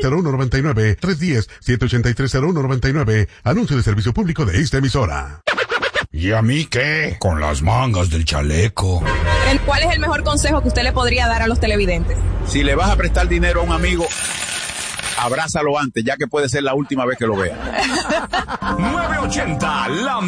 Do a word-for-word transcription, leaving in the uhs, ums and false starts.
cero uno nueve nueve, tres uno cero, siete ocho tres, cero uno nueve nueve. Anuncio de servicio público de esta emisora. ¿Y a mí qué? Con las mangas del chaleco. ¿Cuál es el mejor consejo que usted le podría dar a los televidentes? Si le vas a prestar dinero a un amigo, abrázalo antes, ya que puede ser la última vez que lo vea. nueve ochenta, la